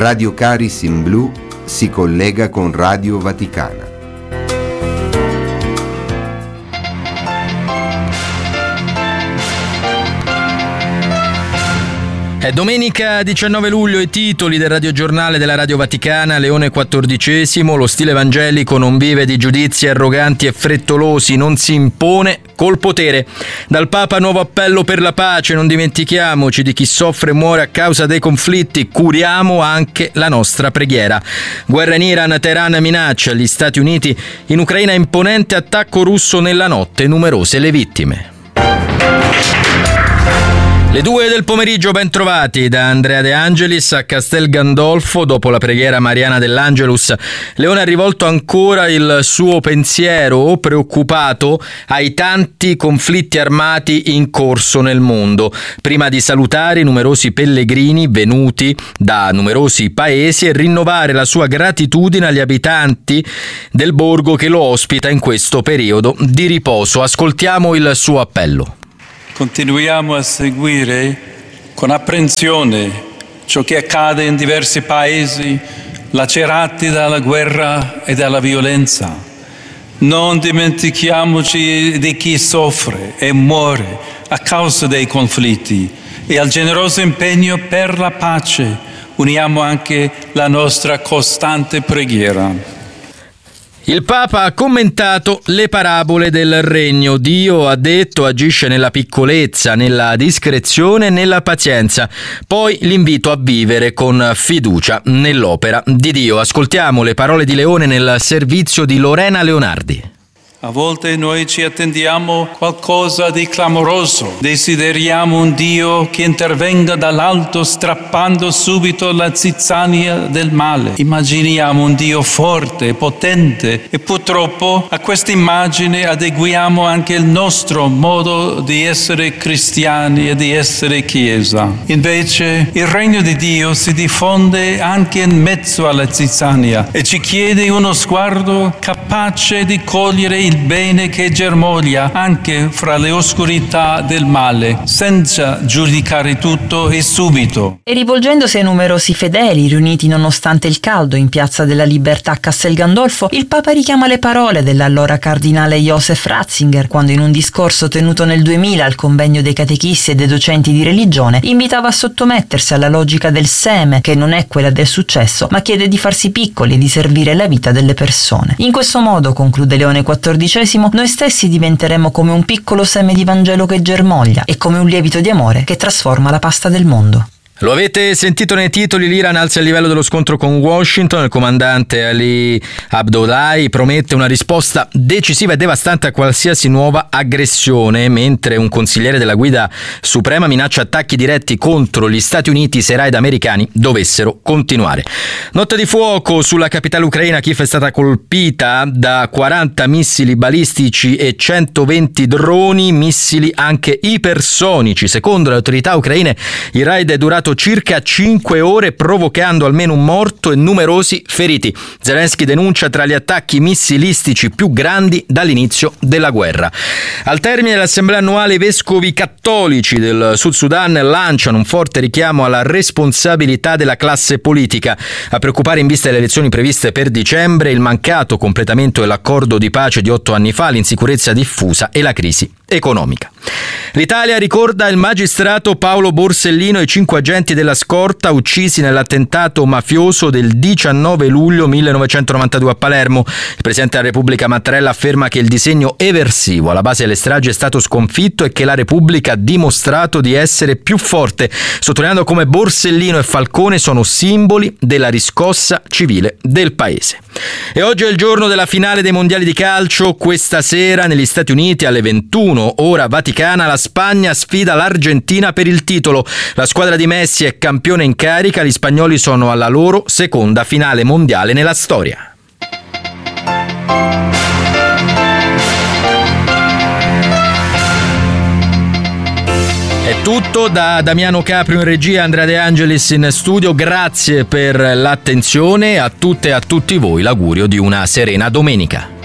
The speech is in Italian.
Radio Caris in Blu si collega con Radio Vaticana. È domenica 19 luglio, i titoli del radiogiornale della Radio Vaticana, Leone XIV, lo stile evangelico non vive di giudizi arroganti e frettolosi, non si impone col potere. Dal Papa nuovo appello per la pace, non dimentichiamoci di chi soffre e muore a causa dei conflitti, curiamo anche la nostra preghiera. Guerra in Iran, Teheran minaccia gli Stati Uniti, in Ucraina imponente attacco russo nella notte, numerose le vittime. Le 2 del pomeriggio, ben trovati da Andrea De Angelis a Castel Gandolfo. Dopo la preghiera mariana dell'Angelus, Leone ha rivolto ancora il suo pensiero preoccupato ai tanti conflitti armati in corso nel mondo, prima di salutare i numerosi pellegrini venuti da numerosi paesi e rinnovare la sua gratitudine agli abitanti del borgo che lo ospita in questo periodo di riposo. Ascoltiamo il suo appello. Continuiamo a seguire con apprensione ciò che accade in diversi paesi lacerati dalla guerra e dalla violenza. Non dimentichiamoci di chi soffre e muore a causa dei conflitti e al generoso impegno per la pace uniamo anche la nostra costante preghiera. Il Papa ha commentato le parabole del regno. Dio, ha detto, agisce nella piccolezza, nella discrezione e nella pazienza. Poi l'invito a vivere con fiducia nell'opera di Dio. Ascoltiamo le parole di Leone nel servizio di Lorena Leonardi. A volte noi ci attendiamo qualcosa di clamoroso, desideriamo un Dio che intervenga dall'alto strappando subito la zizzania del male. Immaginiamo un Dio forte e potente e purtroppo a questa immagine adeguiamo anche il nostro modo di essere cristiani e di essere Chiesa. Invece il regno di Dio si diffonde anche in mezzo alla zizzania e ci chiede uno sguardo capace di cogliere il bene che germoglia anche fra le oscurità del male, senza giudicare tutto e subito. E rivolgendosi ai numerosi fedeli riuniti nonostante il caldo in Piazza della Libertà a Castel Gandolfo, il Papa richiama le parole dell'allora cardinale Joseph Ratzinger, quando in un discorso tenuto nel 2000 al convegno dei catechisti e dei docenti di religione invitava a sottomettersi alla logica del seme, che non è quella del successo, ma chiede di farsi piccoli e di servire la vita delle persone. In questo modo, conclude Leone XIV, noi stessi diventeremo come un piccolo seme di Vangelo che germoglia e come un lievito di amore che trasforma la pasta del mondo. Lo avete sentito nei titoli, l'Iran alza il livello dello scontro con Washington, il comandante Ali Abdollahi promette una risposta decisiva e devastante a qualsiasi nuova aggressione, mentre un consigliere della Guida Suprema minaccia attacchi diretti contro gli Stati Uniti se i raid americani dovessero continuare. Notte di fuoco sulla capitale ucraina, Kiev è stata colpita da 40 missili balistici e 120 droni, missili anche ipersonici. Secondo le autorità ucraine il raid è durato circa 5 ore, provocando almeno un morto e numerosi feriti. Zelensky denuncia tra gli attacchi missilistici più grandi dall'inizio della guerra. Al termine dell'assemblea annuale, i vescovi cattolici del Sud Sudan lanciano un forte richiamo alla responsabilità della classe politica. A preoccupare in vista delle elezioni previste per dicembre il mancato completamento dell'accordo di pace di 8 anni fa, l'insicurezza diffusa e la crisi economica. L'Italia ricorda il magistrato Paolo Borsellino e 5 agenti della scorta uccisi nell'attentato mafioso del 19 luglio 1992 a Palermo. Il Presidente della Repubblica Mattarella afferma che il disegno eversivo alla base delle stragi è stato sconfitto e che la Repubblica ha dimostrato di essere più forte, sottolineando come Borsellino e Falcone sono simboli della riscossa civile del paese. E oggi è il giorno della finale dei mondiali di calcio. Questa sera negli Stati Uniti alle 21 ora Vaticana la Spagna sfida l'Argentina per il titolo. La squadra di Messi è campione in carica, gli spagnoli sono alla loro seconda finale mondiale nella storia. È tutto da Damiano Caprio in regia, Andrea De Angelis in studio. Grazie per l'attenzione, a tutte e a tutti voi l'augurio di una serena domenica.